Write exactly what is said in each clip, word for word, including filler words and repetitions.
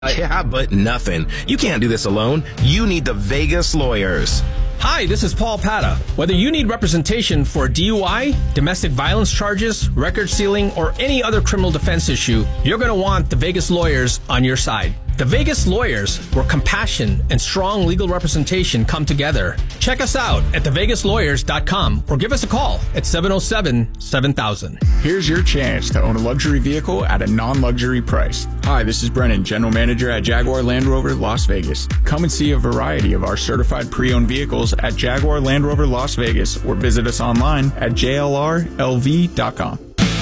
Yeah, but nothing. You can't do this alone. You need the Vegas Lawyers. Hi, this is Paul Pata. Whether you need representation for D U I, domestic violence charges, record sealing, or any other criminal defense issue, you're going to want the Vegas Lawyers on your side. The Vegas Lawyers, where compassion and strong legal representation come together. Check us out at the vegas lawyers dot com or give us a call at seven oh seven, seven thousand. Here's your chance to own a luxury vehicle at a non-luxury price. Hi, this is Brennan, General Manager at Jaguar Land Rover Las Vegas. Come and see a variety of our certified pre-owned vehicles at Jaguar Land Rover Las Vegas or visit us online at j l r l v dot com.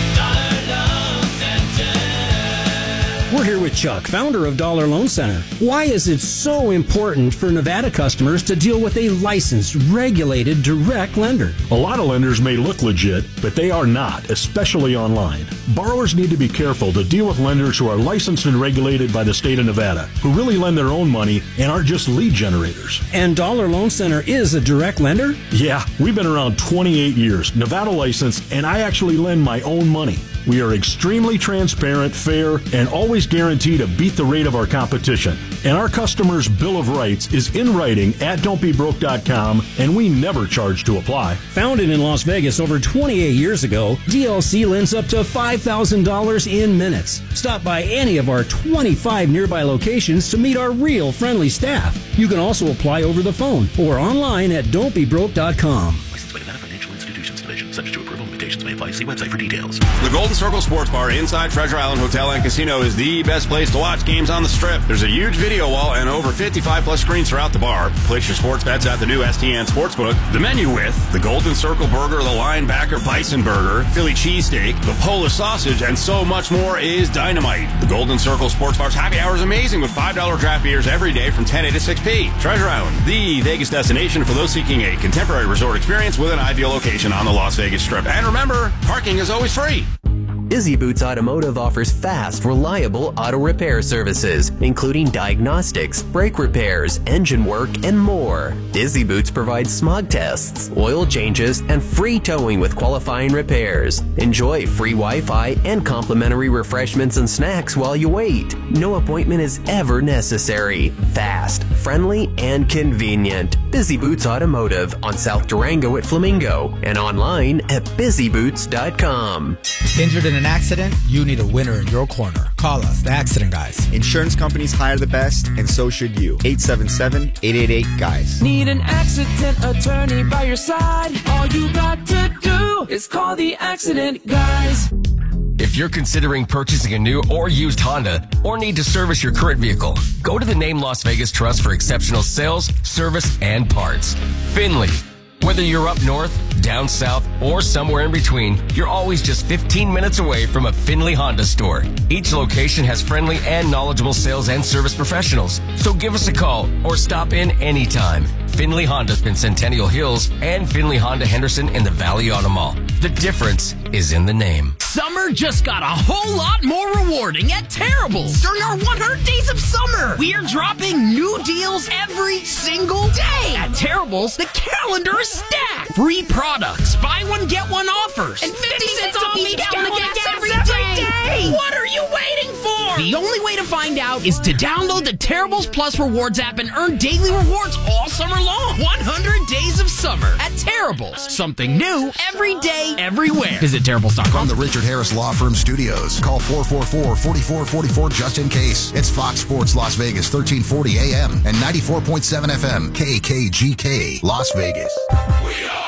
We're here with Chuck, founder of Dollar Loan Center. Why is it so important for Nevada customers to deal with a licensed, regulated, direct lender? A lot of lenders may look legit, but they are not, especially online. Borrowers need to be careful to deal with lenders who are licensed and regulated by the state of Nevada, who really lend their own money and aren't just lead generators. And Dollar Loan Center is a direct lender? Yeah, we've been around twenty-eight years, Nevada licensed, and I actually lend my own money. We are extremely transparent, fair, and always guarantee to beat the rate of our competition. And our customers' Bill of Rights is in writing at don't be broke dot com, and we never charge to apply. Founded in Las Vegas over twenty-eight years ago, D L C lends up to five thousand dollars in minutes. Stop by any of our twenty-five nearby locations to meet our real friendly staff. You can also apply over the phone or online at don't be broke dot com. Licensed by Nevada Financial Institutions Division. Subject to approval. Limitations may apply. See website for details. The Golden Circle Sports Bar inside Treasure Island Hotel and Casino is the best place to watch games on the Strip. There's a huge video wall and over fifty-five plus screens throughout the bar. Place your sports bets at the new S T N Sportsbook. The menu with the Golden Circle Burger, the Linebacker Bison Burger, Philly Cheesesteak, the Polish Sausage, and so much more is dynamite. The Golden Circle Sports Bar's happy hour is amazing with five dollar draft beers every day from ten a to six p. Treasure Island, the Vegas destination for those seeking a contemporary resort experience with an ideal location on the Las Vegas Strip. And remember, parking is always free. Busy Boots Automotive offers fast, reliable auto repair services, including diagnostics, brake repairs, engine work, and more. Busy Boots provides smog tests, oil changes, and free towing with qualifying repairs. Enjoy free Wi-Fi and complimentary refreshments and snacks while you wait. No appointment is ever necessary. Fast, friendly, and convenient. Busy Boots Automotive on South Durango at Flamingo and online at busy boots dot com. Injured in an accident? You need a winner in your corner. Call us, the Accident Guys. Insurance companies hire the best, and so should you. eight seven seven, eight eight eight, GUYS. Need an accident attorney by your side? All you got to do is call the Accident Guys. If you're considering purchasing a new or used Honda or need to service your current vehicle, go to the Name Las Vegas Trust for exceptional sales, service, and parts. Finley. Whether you're up north, down south, or somewhere in between, you're always just fifteen minutes away from a Finley Honda store. Each location has friendly and knowledgeable sales and service professionals. So give us a call or stop in anytime. Finley Honda's in Centennial Hills and Finley Honda Henderson in the Valley Auto Mall. The difference is in the name. Summer just got a whole lot more rewarding at Terrible's. During our one hundred days of summer, we're dropping new deals every single day. At Terrible's, the calendar is stacked. Free products, buy one, get one offers, and fifty cents off each gallon of gas every day. What are you waiting for? The only way to find out is to download the Terrible's Plus Rewards app and earn daily rewards all summer long. one hundred days of summer at Terrible's. Something new every day, everywhere. Visit Terrible's dot com. From the Richard Harris Law Firm Studios, call four four four, four four four four just in case. It's Fox Sports Las Vegas, thirteen forty A M and ninety-four point seven F M, K K G K, Las Vegas. We are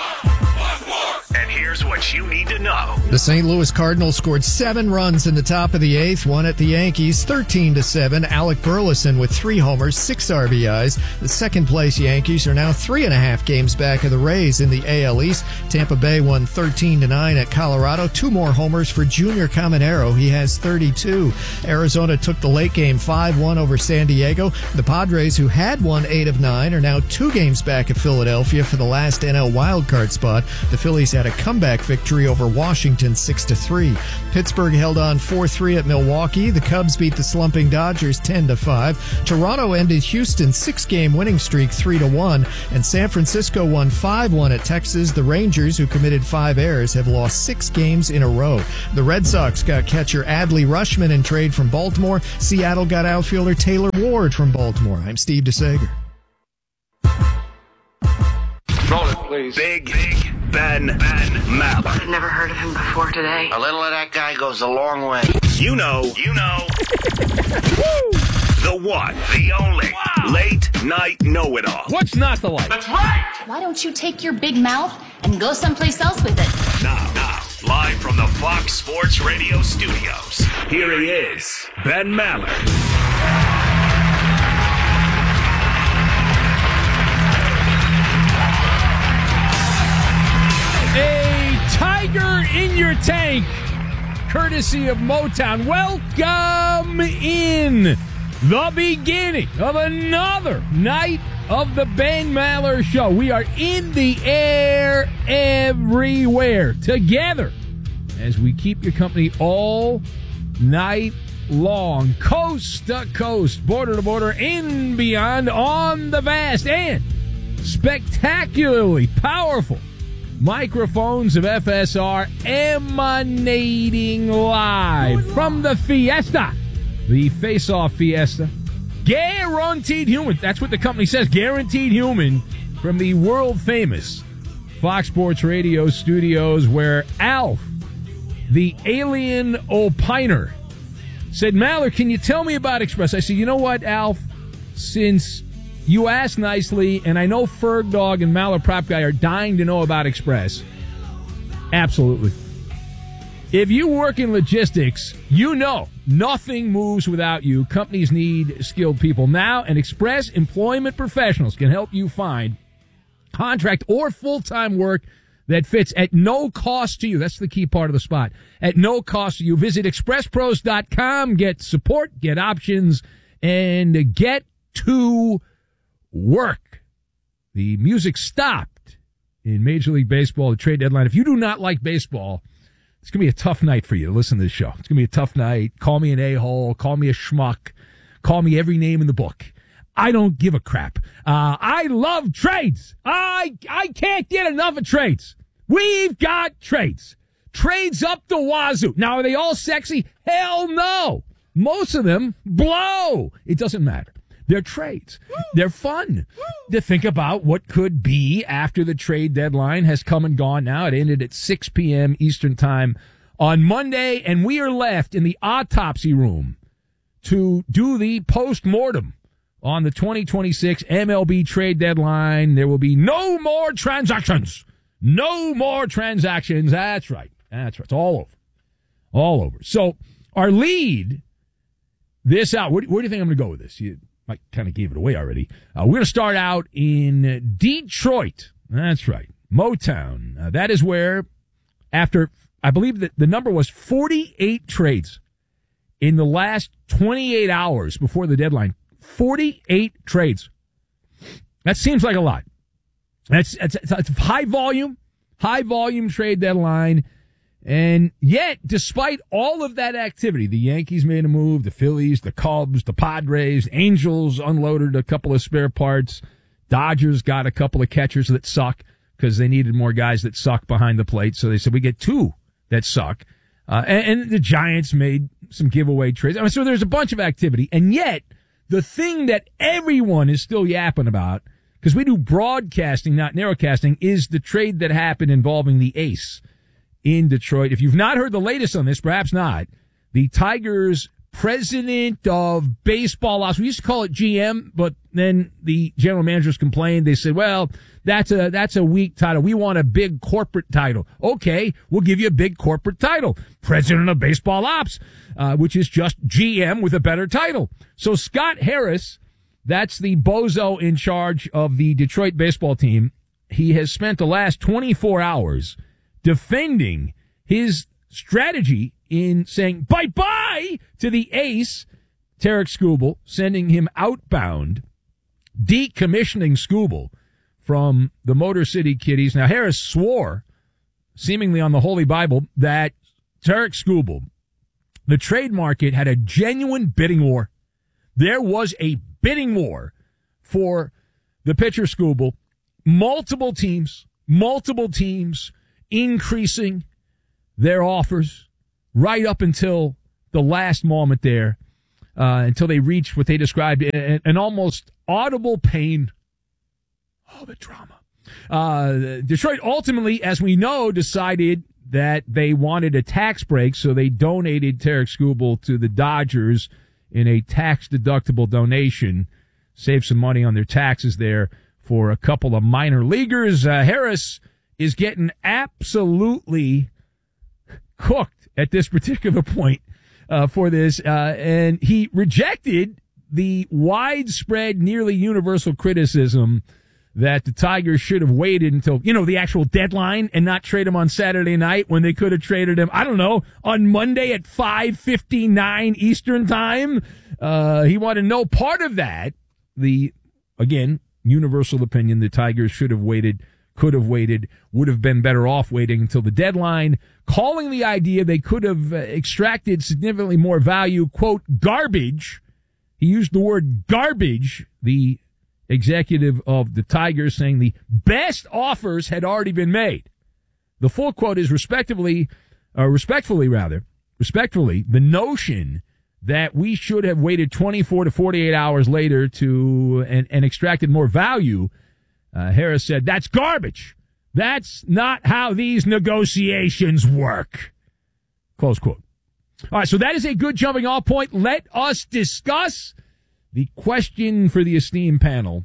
and here's what you need to know. The Saint Louis Cardinals scored seven runs in the top of the eighth, one at the Yankees, thirteen to seven. Alec Burleson with three homers, six R B Is. The second-place Yankees are now three and a half games back of the Rays in the A L East. Tampa Bay won thirteen to nine at Colorado. Two more homers for Junior Caminero. He has thirty-two. Arizona took the late game five one over San Diego. The Padres, who had won eight of nine, are now two games back of Philadelphia for the last N L wildcard spot. The Phillies had a comeback victory over Washington six to three. Pittsburgh held on four three at Milwaukee. The Cubs beat the slumping Dodgers ten to five. Toronto ended Houston's six-game winning streak three to one, and San Francisco won five one at Texas. The Rangers, who committed five errors, have lost six games in a row. The Red Sox got catcher Adley Rutschman in trade from Baltimore. Seattle got outfielder Taylor Ward from Baltimore. I'm Steve DeSager. Roll it, please. Big, big Ben, Ben Maller. I've never heard of him before today. A little of that guy goes a long way. You know, you know. The one, the only, wow. Late night know-it-all. What's not the like? That's right. Why don't you take your big mouth and go someplace else with it? Now, now, live from the Fox Sports Radio studios, here he is, Ben Maller. A tiger in your tank, courtesy of Motown. Welcome in the beginning of another night of the Ben Maller Show. We are in the air everywhere together as we keep you company all night long, coast to coast, border to border, and beyond on the vast and spectacularly powerful microphones of F S R, emanating live from the Fiesta, the Face-Off Fiesta. Guaranteed human. That's what the company says. Guaranteed human from the world-famous Fox Sports Radio studios, where Alf, the alien opiner, said, Maller, can you tell me about Express? I said, you know what, Alf? Since you asked nicely, and I know Ferg Dog and Maller Prop Guy are dying to know about Express. Absolutely. If you work in logistics, you know nothing moves without you. Companies need skilled people now, and Express Employment Professionals can help you find contract or full-time work that fits at no cost to you. That's the key part of the spot. At no cost to you. Visit express pros dot com, get support, get options, and get to work. The music stopped in Major League Baseball, the trade deadline. If you do not like baseball, it's going to be a tough night for you to listen to this show. It's going to be a tough night. Call me an a-hole. Call me a schmuck. Call me every name in the book. I don't give a crap. Uh, I love trades. I, I can't get enough of trades. We've got trades. Trades up the wazoo. Now, are they all sexy? Hell no. Most of them blow. It doesn't matter. They're trades. They're fun to think about what could be after the trade deadline has come and gone now. It ended at six p.m. Eastern Time on Monday, and we are left in the autopsy room to do the post-mortem on the twenty twenty-six M L B trade deadline. There will be no more transactions. No more transactions. That's right. That's right. It's all over. All over. So our lead this out. Where, where do you think I'm going to go with this? You I kind of gave it away already. Uh, we're going to start out in Detroit. That's right. Motown. Uh, that is where, after, I believe that the number was forty-eight trades in the last twenty-eight hours before the deadline. forty-eight trades. That seems like a lot. That's, that's, that's high volume, high volume trade deadline. And yet, despite all of that activity, the Yankees made a move, the Phillies, the Cubs, the Padres, Angels unloaded a couple of spare parts, Dodgers got a couple of catchers that suck because they needed more guys that suck behind the plate. So they said, we get two that suck. Uh, and, and the Giants made some giveaway trades. I mean, so there's a bunch of activity. And yet, the thing that everyone is still yapping about, because we do broadcasting, not narrowcasting, is the trade that happened involving the ace in Detroit. If you've not heard the latest on this, perhaps not, the Tigers' president of baseball ops, we used to call it G M, but then the general managers complained. They said, well, that's a, that's a weak title. We want a big corporate title. Okay, we'll give you a big corporate title. President of baseball ops, uh, which is just G M with a better title. So Scott Harris, that's the bozo in charge of the Detroit baseball team. He has spent the last twenty-four hours defending his strategy in saying bye-bye to the ace, Tarek Skubal, sending him outbound, decommissioning Skubal from the Motor City Kitties. Now, Harris swore seemingly on the Holy Bible, that Tarik Skubal, the trade market had a genuine bidding war. There was a bidding war for the pitcher Skubal. Multiple teams, multiple teams increasing their offers right up until the last moment there, uh, until they reached what they described an, an almost audible pain. Oh, the drama. Uh, Detroit ultimately, as we know, decided that they wanted a tax break, so they donated Tarik Skubal to the Dodgers in a tax-deductible donation, save some money on their taxes there for a couple of minor leaguers. Uh, Harris is getting absolutely cooked at this particular point uh, for this, uh, and he rejected the widespread, nearly universal criticism that the Tigers should have waited until, you know, the actual deadline and not trade him on Saturday night when they could have traded him, I don't know, on Monday at five fifty-nine Eastern time. Uh, he wanted no part of that. The, again, universal opinion, the Tigers should have waited, could have waited, would have been better off waiting until the deadline, calling the idea they could have extracted significantly more value, quote, garbage. He used the word garbage, the executive of the Tigers, saying the best offers had already been made. The full quote is respectively, uh, respectfully rather, respectfully, the notion that we should have waited twenty-four to forty-eight hours later to and, and extracted more value. Uh, Harris said, that's garbage. That's not how these negotiations work. Close quote. All right, so that is a good jumping off point. Let us discuss the question for the esteemed panel.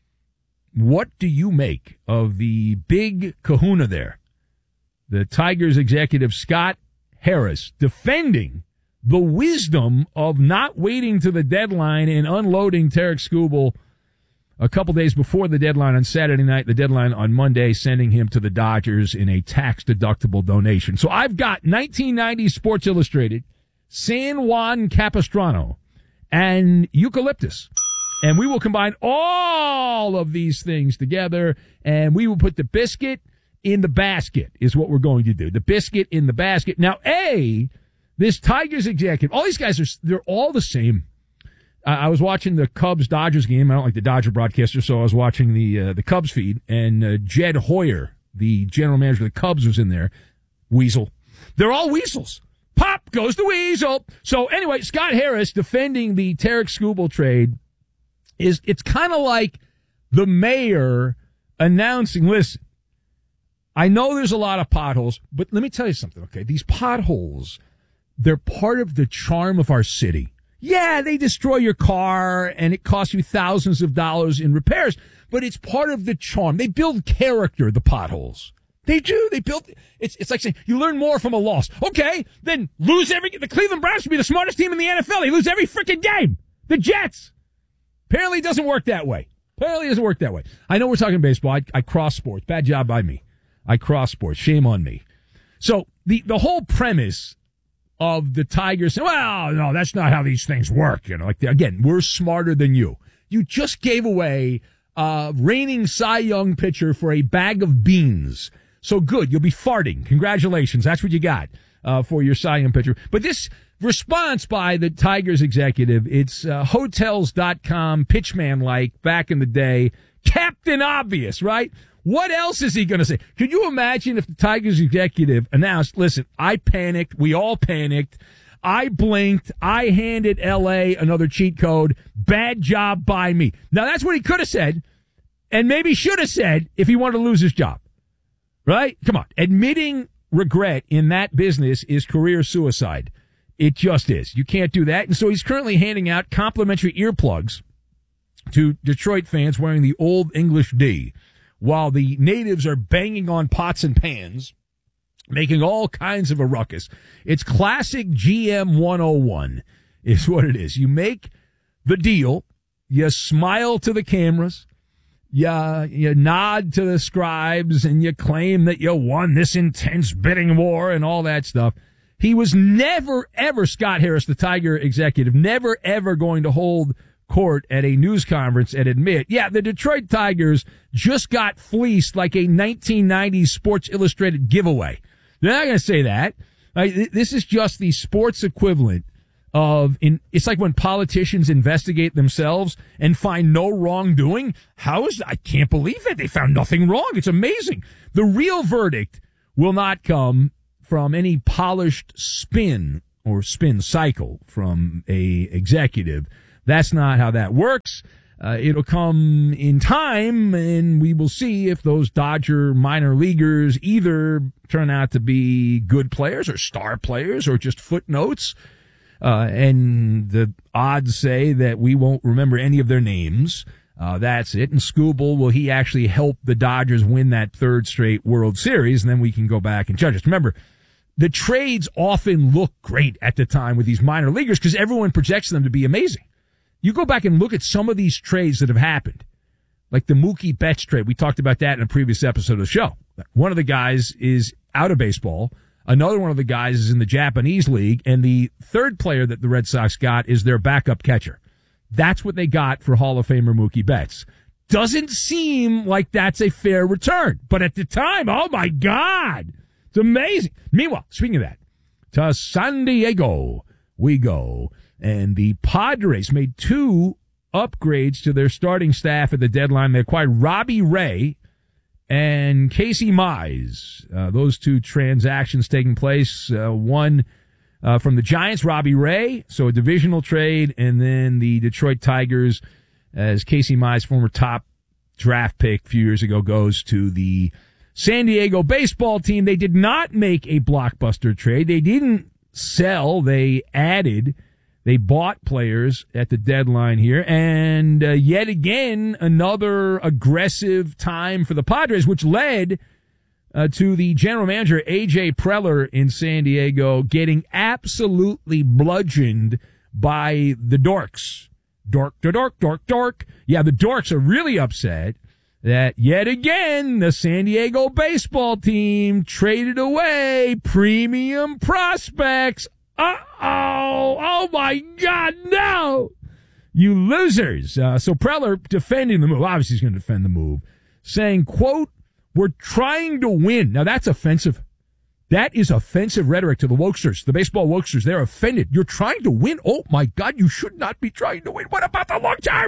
What do you make of the big kahuna there? The Tigers executive Scott Harris defending the wisdom of not waiting to the deadline and unloading Tarik Skubal a couple days before the deadline on Saturday night, the deadline on Monday, sending him to the Dodgers in a tax-deductible donation. So I've got nineteen nineties Sports Illustrated, San Juan Capistrano, and eucalyptus. And we will combine all of these things together, and we will put the biscuit in the basket, is what we're going to do. The biscuit in the basket. Now, A, this Tigers executive, all these guys, are they're all the same. Uh, I was watching the Cubs-Dodgers game. I don't like the Dodger broadcaster, so I was watching the uh, the Cubs feed, and uh, Jed Hoyer, the general manager of the Cubs, was in there. Weasel. They're all weasels. Pop goes the weasel. So anyway, Scott Harris defending the Tarik Skubal trade is, it's kind of like the mayor announcing, listen, I know there's a lot of potholes, but let me tell you something, okay? These potholes, they're part of the charm of our city. Yeah, they destroy your car and it costs you thousands of dollars in repairs, but it's part of the charm. They build character, the potholes. They do. They build. It's it's like saying you learn more from a loss. Okay, then lose every. The Cleveland Browns should be the smartest team in the N F L. They lose every freaking game. The Jets. Apparently, it doesn't work that way. Apparently, it doesn't work that way. I know we're talking baseball. I, I cross sports. Bad job by me. I cross sports. Shame on me. So the the whole premise of the Tigers saying, well, no, that's not how these things work. You know, like again, we're smarter than you. You just gave away a reigning Cy Young pitcher for a bag of beans. So good, you'll be farting. Congratulations, that's what you got uh, for your Cy Young pitcher. But this response by the Tigers executive, it's uh, Hotels dot com, pitchman-like, back in the day. Captain Obvious, right? What else is he going to say? Could you imagine if the Tigers executive announced, listen, I panicked, we all panicked, I blinked, I handed L A another cheat code, bad job by me. Now, that's what he could have said, and maybe should have said if he wanted to lose his job. Right? Come on. Admitting regret in that business is career suicide. It just is. You can't do that. And so he's currently handing out complimentary earplugs to Detroit fans wearing the Old English D, while the natives are banging on pots and pans, making all kinds of a ruckus. It's classic G M one oh one is what it is. You make the deal, you smile to the cameras, You, you nod to the scribes and you claim that you won this intense bidding war and all that stuff. He was never, ever, Scott Harris, the Tiger executive, never, ever going to hold court at a news conference and admit, yeah, the Detroit Tigers just got fleeced like a nineteen nineties Sports Illustrated giveaway. They're not going to say that. Right? This is just the sports equivalent of, in, it's like when politicians investigate themselves and find no wrongdoing. How is, I can't believe it. They found nothing wrong. It's amazing. The real verdict will not come from any polished spin or spin cycle from a executive. That's not how that works. Uh, it'll come in time, and we will see if those Dodger minor leaguers either turn out to be good players or star players or just footnotes. Uh, and the odds say that we won't remember any of their names. Uh, that's it. And Scooble, will he actually help the Dodgers win that third straight World Series? And then we can go back and judge it. Remember, the trades often look great at the time with these minor leaguers because everyone projects them to be amazing. You go back and look at some of these trades that have happened, like the Mookie Betts trade. We talked about that in a previous episode of the show. One of the guys is out of baseball. Another one of the guys is in the Japanese league. And the third player that the Red Sox got is their backup catcher. That's what they got for Hall of Famer Mookie Betts. Doesn't seem like that's a fair return. But at the time, oh my God, it's amazing. Meanwhile, speaking of that, to San Diego we go. And the Padres made two upgrades to their starting staff at the deadline. They acquired Robbie Ray and Casey Mize. Uh, those two transactions taking place. Uh, one uh, from the Giants, Robbie Ray, so a divisional trade, and then the Detroit Tigers, as Casey Mize, former top draft pick a few years ago, goes to the San Diego baseball team. They did not make a blockbuster trade. They didn't sell. They added. They bought players at the deadline here, and uh, yet again, another aggressive time for the Padres, which led uh, to the general manager, A J Preller in San Diego, getting absolutely bludgeoned by the Dorks. Dork, dork, dork, dork. Yeah, the Dorks are really upset that yet again, the San Diego baseball team traded away premium prospects. Uh-oh! Oh, my God, no! You losers. Uh, so Preller defending the move. Obviously, he's going to defend the move. Saying, quote, we're trying to win. Now, that's offensive. That is offensive rhetoric to the wokesters, the baseball wokesters. They're offended. You're trying to win? Oh, my God, you should not be trying to win. What about the long term?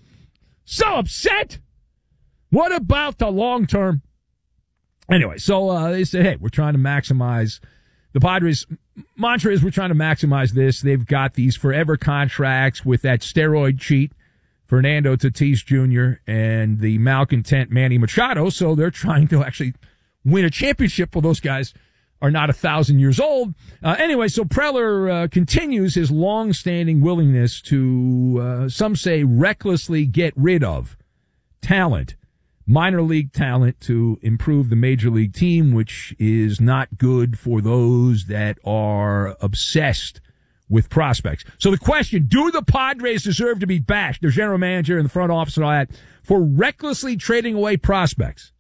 So upset. What about the long term? Anyway, so uh, they said, hey, we're trying to maximize. The Padres' mantra is we're trying to maximize this. They've got these forever contracts with that steroid cheat, Fernando Tatis Junior, and the malcontent Manny Machado, so they're trying to actually win a championship. Well, those guys are not a thousand years old. Uh, anyway, so Preller uh, continues his long-standing willingness to, uh, some say, recklessly get rid of talent. Minor league talent to improve the major league team, which is not good for those that are obsessed with prospects. So the question, do the Padres deserve to be bashed, their general manager and the front office and all that, for recklessly trading away prospects?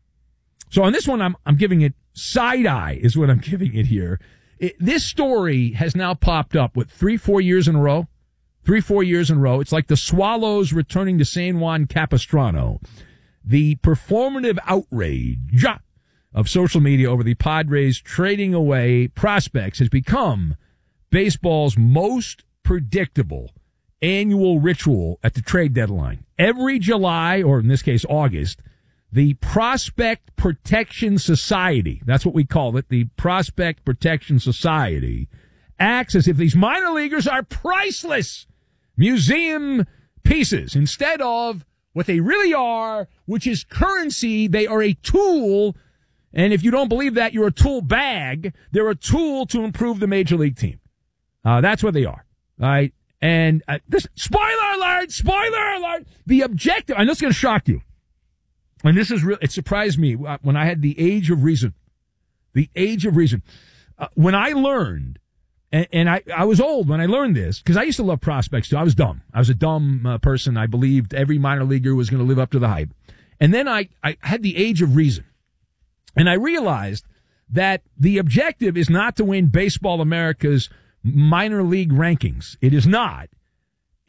So on this one, I'm, I'm giving it side eye is what I'm giving it here. It, this story has now popped up, what, three, four years in a row? Three, four years in a row. It's like the Swallows returning to San Juan Capistrano. The performative outrage of social media over the Padres trading away prospects has become baseball's most predictable annual ritual at the trade deadline. Every July, or in this case August, the Prospect Protection Society, that's what we call it, the Prospect Protection Society, acts as if these minor leaguers are priceless museum pieces instead of what they really are, which is currency. They are a tool, and if you don't believe that, you're a tool bag. They're a tool to improve the major league team. Uh, that's what they are. All right? And uh, this, spoiler alert, spoiler alert, the objective, and this is going to shock you, and this is real, it surprised me when I had the age of reason, the age of reason. Uh, when I learned, And, and I, I was old when I learned this, because I used to love prospects too. I was dumb. I was a dumb uh, person. I believed every minor leaguer was going to live up to the hype. And then I, I had the age of reason. And I realized that the objective is not to win Baseball America's minor league rankings. It is not.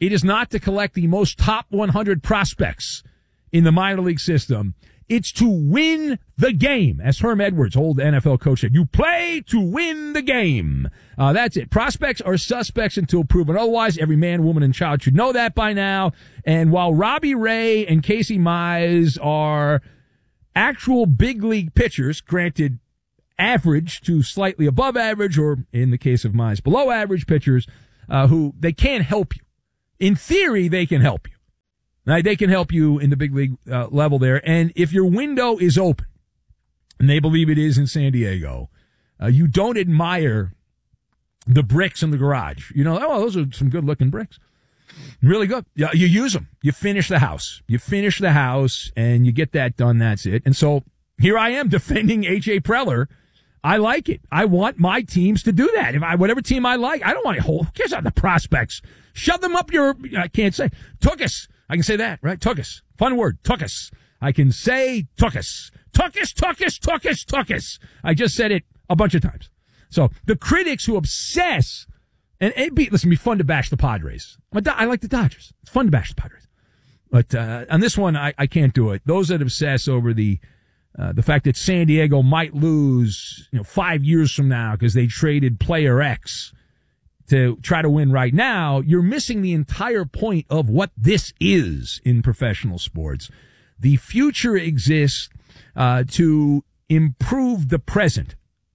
It is not to collect the most top one hundred prospects in the minor league system. It's to win the game. As Herm Edwards, old N F L coach, said, you play to win the game. Uh, that's it. Prospects are suspects until proven otherwise. Every man, woman, and child should know that by now. And while Robbie Ray and Casey Mize are actual big league pitchers, granted average to slightly above average, or in the case of Mize, below average pitchers, uh, who they can't help you. In theory, they can help you. Right? They can help you in the big league uh, level there. And if your window is open, and they believe it is in San Diego, uh, you don't admire the bricks in the garage. You know, oh, those are some good-looking bricks. Really good. Yeah, you use them. You finish the house. You finish the house, and you get that done. That's it. And so here I am defending A J Preller. I like it. I want my teams to do that. If I, whatever team I like, I don't want to hold. Who cares about the prospects? Shove them up your, I can't say, Tookus. I can say that, right? Tookus. Fun word. Tookus. I can say Tookus. Tookus, Tookus, Tookus, Tookus. I just said it a bunch of times. So the critics who obsess, and it'd be, listen, it'd be fun to bash the Padres. I like the Dodgers. It's fun to bash the Padres. But uh, on this one, I, I can't do it. Those that obsess over the uh, the fact that San Diego might lose, you know, five years from now because they traded player X to try to win right now, you're missing the entire point of what this is in professional sports. The future exists uh, to improve the present.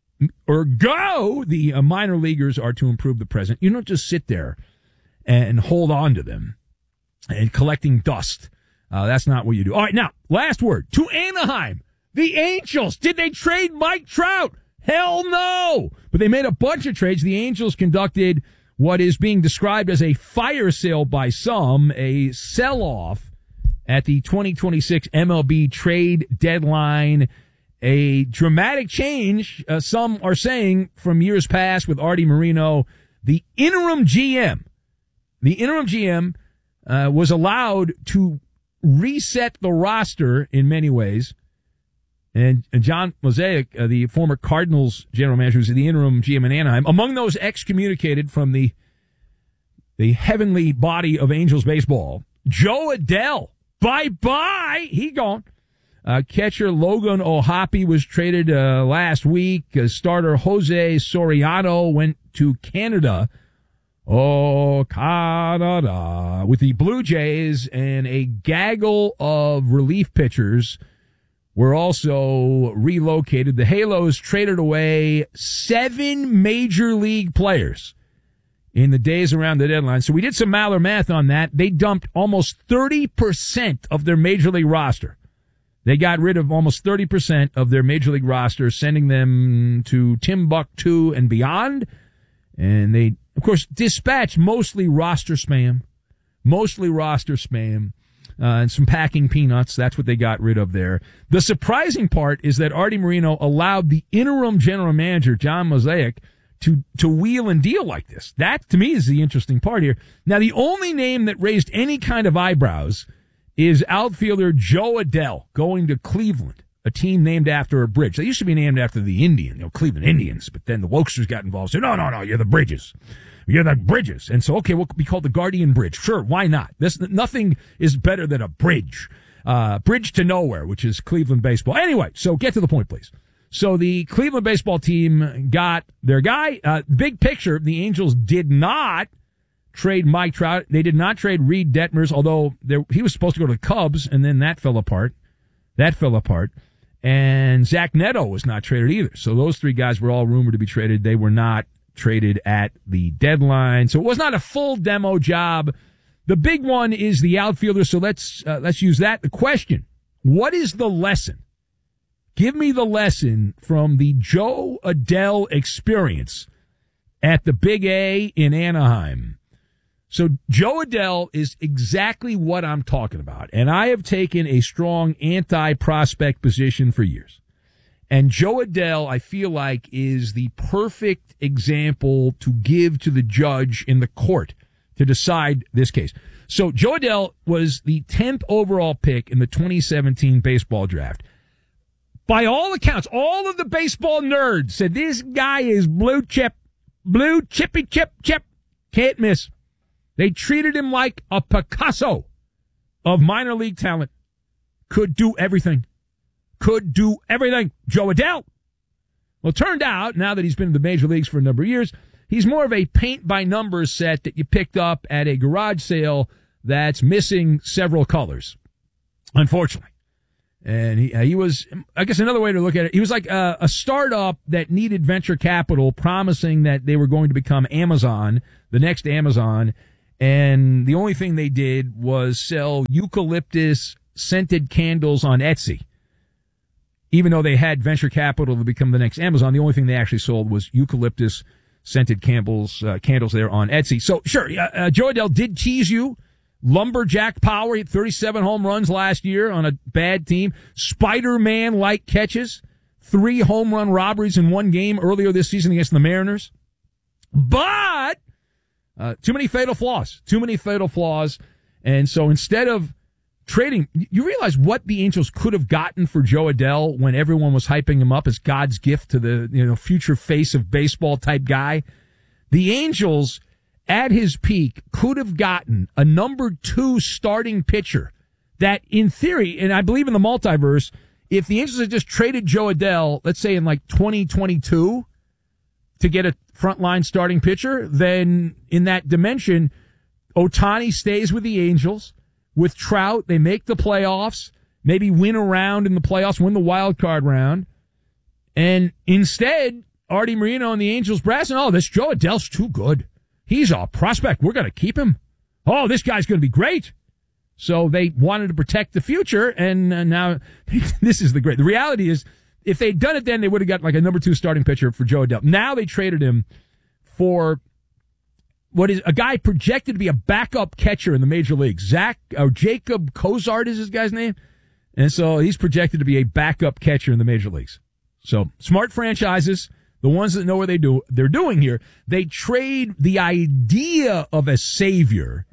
Or go, the uh, minor leaguers are to improve the present. You don't just sit there and hold on to them and collecting dust. Uh, that's not what you do. All right, now, last word. To Anaheim, the Angels. Did they trade Mike Trout? Hell no! But they made a bunch of trades. The Angels conducted what is being described as a fire sale by some, a sell-off at the twenty twenty-six M L B trade deadline. A dramatic change, uh, some are saying, from years past with Artie Moreno. The interim G M, the interim G M uh, was allowed to reset the roster in many ways. And, and John Mosaic, uh, the former Cardinals general manager, who's the interim G M in Anaheim, among those excommunicated from the the heavenly body of Angels baseball, Joe Adell, bye-bye, he gone. Uh, catcher Logan O'Hoppe was traded uh, last week. Uh, starter Jose Soriano went to Canada. Oh, Canada. With the Blue Jays, and a gaggle of relief pitchers were also relocated. The Halos traded away seven major league players in the days around the deadline. So we did some Maller math on that. They dumped almost thirty percent of their major league roster. They got rid of almost thirty percent of their major league roster, sending them to Timbuktu and beyond. And they, of course, dispatched mostly roster spam, mostly roster spam, uh, and some packing peanuts. That's what they got rid of there. The surprising part is that Artie Moreno allowed the interim general manager, John Mosaic, to, to wheel and deal like this. That, to me, is the interesting part here. Now, the only name that raised any kind of eyebrows is outfielder Joe Adell going to Cleveland, a team named after a bridge. They used to be named after the Indian, you know, Cleveland Indians, but then the Wokesters got involved. So, no, no, no, you're the Bridges. You're the Bridges. And so, okay, we'll be called the Guardian Bridge. Sure, why not? This, nothing is better than a bridge. Uh, bridge to nowhere, which is Cleveland baseball. Anyway, so get to the point, please. So the Cleveland baseball team got their guy. Uh, big picture, the Angels did not trade Mike Trout. They did not trade Reed Detmers, although there, he was supposed to go to the Cubs, and then that fell apart. That fell apart. And Zach Neto was not traded either. So those three guys were all rumored to be traded. They were not traded at the deadline. So it was not a full demo job. The big one is the outfielder, so let's uh, let's use that. The question, what is the lesson? Give me the lesson from the Joe Adell experience at the Big A in Anaheim. So Joe Adell is exactly what I'm talking about. And I have taken a strong anti-prospect position for years. And Joe Adell, I feel like, is the perfect example to give to the judge in the court to decide this case. So Joe Adell was the tenth overall pick in the twenty seventeen baseball draft. By all accounts, all of the baseball nerds said this guy is blue chip, blue chippy chip chip, can't miss. They treated him like a Picasso of minor league talent. Could do everything. Could do everything. Jo Adell. Well, it turned out, now that he's been in the major leagues for a number of years, he's more of a paint-by-numbers set that you picked up at a garage sale that's missing several colors, unfortunately. And he, uh, he was, I guess another way to look at it, he was like a, a startup that needed venture capital, promising that they were going to become Amazon, the next Amazon. And the only thing they did was sell eucalyptus scented candles on Etsy. Even though they had venture capital to become the next Amazon, the only thing they actually sold was eucalyptus scented candles, uh, candles there on Etsy. So sure, uh, uh, Jo Adell did tease you. Lumberjack power. He had thirty-seven home runs last year on a bad team. Spider-Man-like catches. Three home run robberies in one game earlier this season against the Mariners. But uh, too many fatal flaws. Too many fatal flaws. And so instead of trading, you realize what the Angels could have gotten for Jo Adell when everyone was hyping him up as God's gift to the, you know, future face of baseball type guy. The Angels, at his peak, could have gotten a number two starting pitcher that, in theory, and I believe in the multiverse, if the Angels had just traded Jo Adell, let's say in like twenty twenty-two, to get a frontline starting pitcher, then in that dimension, Ohtani stays with the Angels. With Trout, they make the playoffs, maybe win a round in the playoffs, win the wild card round. And instead, Artie Moreno and the Angels brass, and oh, this Jo Adell's too good. He's a prospect. We're going to keep him. Oh, this guy's going to be great. So they wanted to protect the future, and uh, now this is the great. The reality is, if they'd done it then, they would have got like a number two starting pitcher for Jo Adell. Now they traded him for what is a guy projected to be a backup catcher in the major leagues. Zach, or Jacob Cozart is his guy's name. And so he's projected to be a backup catcher in the major leagues. So smart franchises, the ones that know what they do, they're doing here, they trade the idea of a savior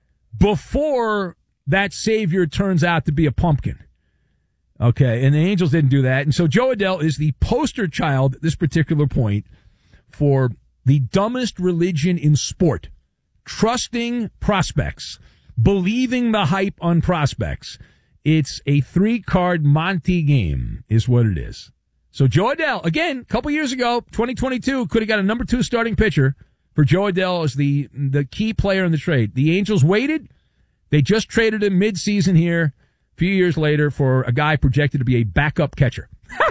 before that savior turns out to be a pumpkin. Okay, and the Angels didn't do that. And so Jo Adell is the poster child at this particular point for the dumbest religion in sport. Trusting prospects. Believing the hype on prospects. It's a three-card Monty game is what it is. So Jo Adell, again, a couple years ago, twenty twenty-two, could have got a number two starting pitcher for Jo Adell as the, the key player in the trade. The Angels waited. They just traded him mid-season here, a few years later, for a guy projected to be a backup catcher.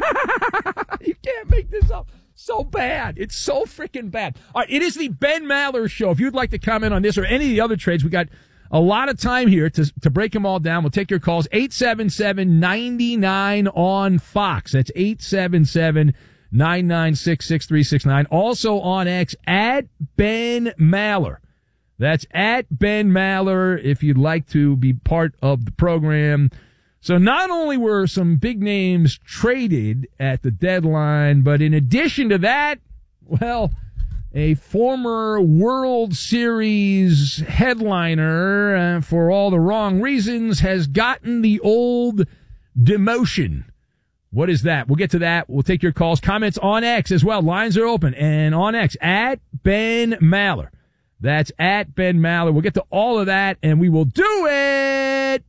You can't make this up. So bad. It's so freaking bad. All right, it is the Ben Maller Show. If you'd like to comment on this or any of the other trades, we got a lot of time here to to break them all down. We'll take your calls. eight seven seven, nine nine on Fox. That's eight seven seven, nine nine six, six three six nine. Also on X, at Ben Maller. That's at Ben Maller if you'd like to be part of the program. So not only were some big names traded at the deadline, but in addition to that, well, a former World Series headliner, uh, for all the wrong reasons, has gotten the old demotion. What is that? We'll get to that. We'll take your calls, comments on X as well. Lines are open. And on X, at Ben Maller. That's at Ben Maller. We'll get to all of that, and we will do it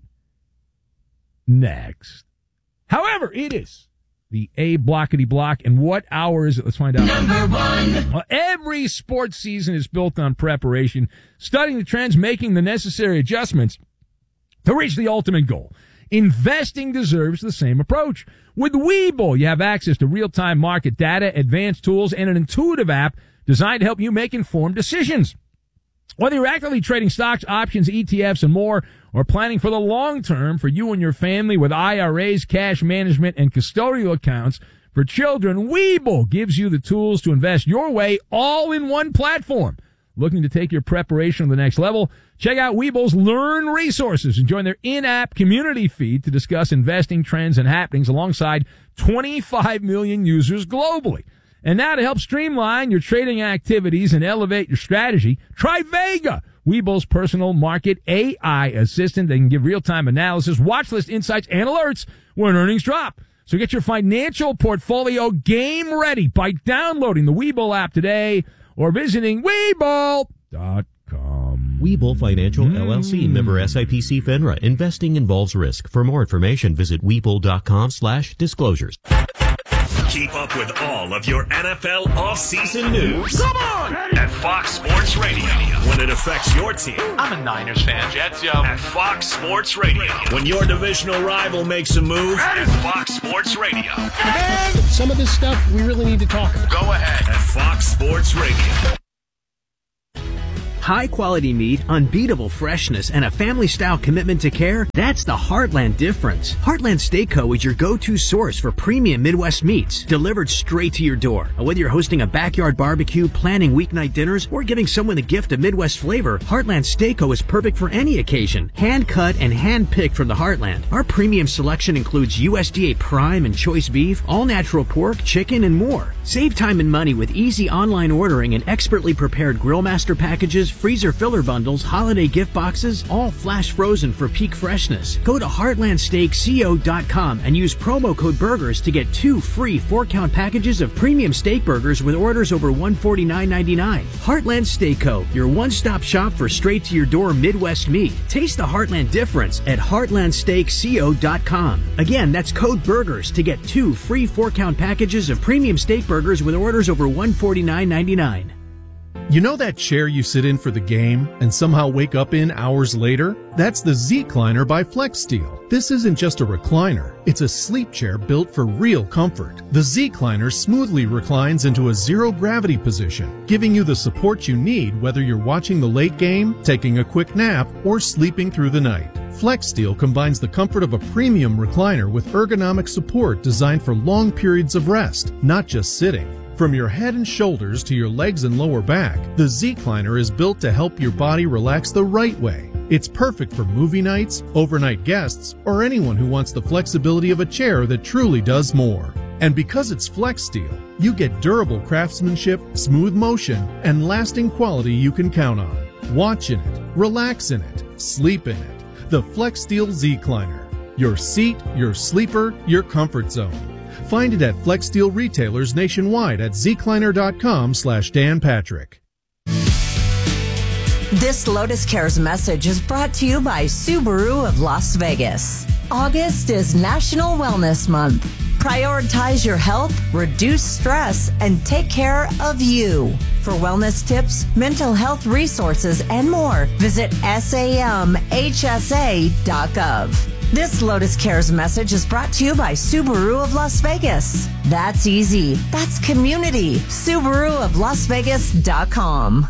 next. However, it is the A Blockity Block. And what hour is it? Let's find out. Number one. Well, every sports season is built on preparation, studying the trends, making the necessary adjustments to reach the ultimate goal. Investing deserves the same approach. With Webull, you have access to real-time market data, advanced tools, and an intuitive app designed to help you make informed decisions. Whether you're actively trading stocks, options, E T Fs, and more, or planning for the long term for you and your family with I R As, cash management, and custodial accounts for children, Webull gives you the tools to invest your way all in one platform. Looking to take your preparation to the next level? Check out Webull's Learn resources and join their in-app community feed to discuss investing trends and happenings alongside twenty-five million users globally. And now to help streamline your trading activities and elevate your strategy, try Vega, Webull's personal market A I assistant. They can give real-time analysis, watch list insights, and alerts when earnings drop. So get your financial portfolio game ready by downloading the Webull app today or visiting Webull dot com. Webull Financial, mm. L L C, member S I P C FINRA. Investing involves risk. For more information, visit Webull.com slash disclosures. Keep up with all of your N F L offseason news. Come on! At Fox Sports Radio. When it affects your team. I'm a Niners fan. Jets, yo. At Fox Sports Radio. When your divisional rival makes a move. At Fox Sports Radio. Man, some of this stuff we really need to talk about. Go ahead. At Fox Sports Radio. High-quality meat, unbeatable freshness, and a family-style commitment to care, that's the Heartland difference. Heartland Steak Co. is your go-to source for premium Midwest meats, delivered straight to your door. Whether you're hosting a backyard barbecue, planning weeknight dinners, or giving someone a gift of Midwest flavor, Heartland Steak Co. is perfect for any occasion. Hand-cut and hand-picked from the Heartland. Our premium selection includes U S D A prime and choice beef, all-natural pork, chicken, and more. Save time and money with easy online ordering and expertly prepared Grillmaster packages, freezer filler bundles, holiday gift boxes, all flash frozen for peak freshness. Go to heartland steak co dot com and use promo code BURGERS to get two free four-count packages of premium steak burgers with orders over one hundred forty-nine ninety-nine. Heartland Steak Co., your one-stop shop for straight-to-your-door Midwest meat. Taste the Heartland difference at heartland steak co dot com. Again, that's code BURGERS to get two free four-count packages of premium steak burgers with orders over one hundred forty-nine ninety-nine. You know that chair you sit in for the game and somehow wake up in hours later? That's the Z-Cliner by FlexSteel. This isn't just a recliner, it's a sleep chair built for real comfort. The Z-Cliner smoothly reclines into a zero-gravity position, giving you the support you need whether you're watching the late game, taking a quick nap, or sleeping through the night. FlexSteel combines the comfort of a premium recliner with ergonomic support designed for long periods of rest, not just sitting. From your head and shoulders to your legs and lower back, the Z-Cliner is built to help your body relax the right way. It's perfect for movie nights, overnight guests, or anyone who wants the flexibility of a chair that truly does more. And because it's FlexSteel, you get durable craftsmanship, smooth motion, and lasting quality you can count on. Watch in it, relax in it, sleep in it. The FlexSteel Z-Cliner. Your seat, your sleeper, your comfort zone. Find it at FlexSteel retailers nationwide at zcliner.com slash Dan Patrick. This Lotus Cares message is brought to you by Subaru of Las Vegas. August is National Wellness Month. Prioritize your health, reduce stress, and take care of you. For wellness tips, mental health resources, and more, visit sam h s a dot gov. This Lotus Cares message is brought to you by Subaru of Las Vegas. That's easy. That's community. Subaru of Las Vegas dot com.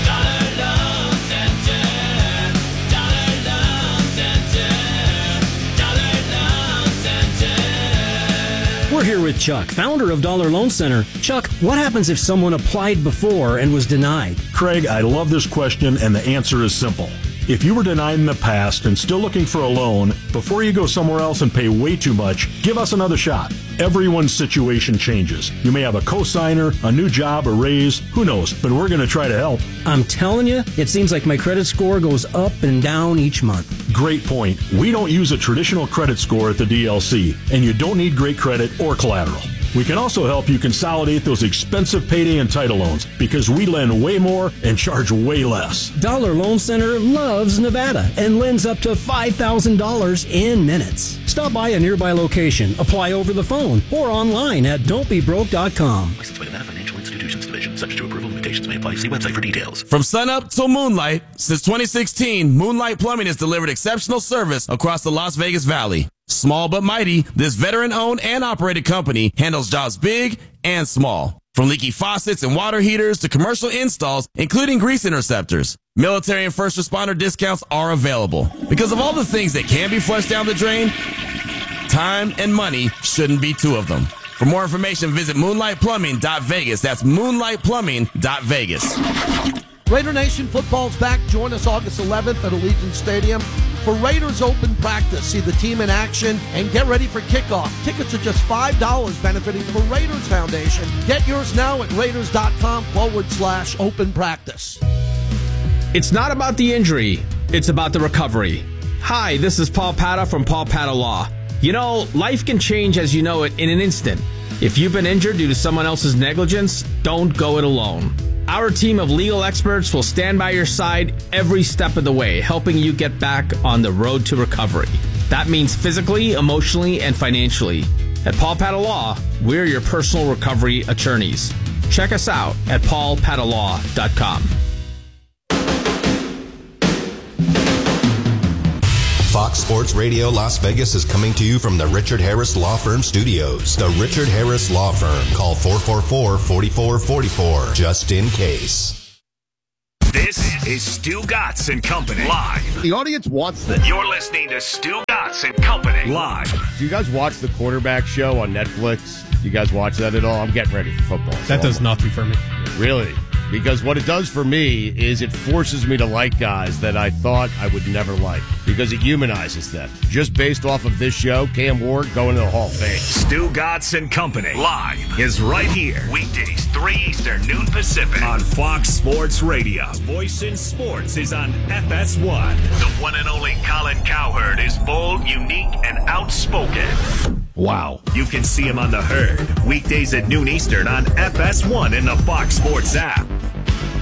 We're here with Chuck, founder of Dollar Loan Center. Chuck, what happens if someone applied before and was denied? Craig, I love this question, and the answer is simple. If you were denied in the past and still looking for a loan, before you go somewhere else and pay way too much, give us another shot. Everyone's situation changes. You may have a cosigner, a new job, a raise, who knows, but we're going to try to help. I'm telling you, it seems like my credit score goes up and down each month. Great point. We don't use a traditional credit score at the D L C, and you don't need great credit or collateral. We can also help you consolidate those expensive payday and title loans because we lend way more and charge way less. Dollar Loan Center loves Nevada and lends up to five thousand dollars in minutes. Stop by a nearby location, apply over the phone, or online at don't be broke dot com. Licensed by Nevada Financial Institutions Division. Subject to approval. Limitations may apply. See website for details. From sunup till moonlight, since twenty sixteen, Moonlight Plumbing has delivered exceptional service across the Las Vegas Valley. Small but mighty, this veteran-owned and operated company handles jobs big and small. From leaky faucets and water heaters to commercial installs, including grease interceptors. Military and first responder discounts are available. Because of all the things that can be flushed down the drain, time and money shouldn't be two of them. For more information, visit moonlight plumbing dot vegas. That's moonlight plumbing dot vegas. Raider Nation football's back. Join us August eleventh at Allegiant Stadium for Raiders Open Practice. See the team in action and get ready for kickoff. Tickets are just five dollars, benefiting the Raiders Foundation. Get yours now at raiders.com forward slash open practice. It's not about the injury. It's about the recovery. Hi, this is Paul Pata from Paul Pata Law. You know, life can change as you know it in an instant. If you've been injured due to someone else's negligence, don't go it alone. Our team of legal experts will stand by your side every step of the way, helping you get back on the road to recovery. That means physically, emotionally, and financially. At Paul Pata Law, we're your personal recovery attorneys. Check us out at paul pata law dot com. Fox Sports Radio Las Vegas is coming to you from the Richard Harris Law Firm Studios. The Richard Harris Law Firm. Call four four four, four four four four just in case. This is Stu Gatz and Company live. The audience wants this. You're listening to Stu Gatz and Company live. Do you guys watch the Quarterback Show on Netflix? Do you guys watch that at all? I'm getting ready for football. That so does I'm, nothing for me. Really? Because what it does for me is it forces me to like guys that I thought I would never like. Because it humanizes them. Just based off of this show, Cam Ward going to the Hall of Fame. Stu Gatz and Company live is right here. Weekdays, three Eastern, noon Pacific on Fox Sports Radio. Voice in Sports is on F S one. The one and only Colin Cowherd is bold, unique, and outspoken. Wow. You can see him on The Herd. Weekdays at noon Eastern on F S one in the Fox Sports app.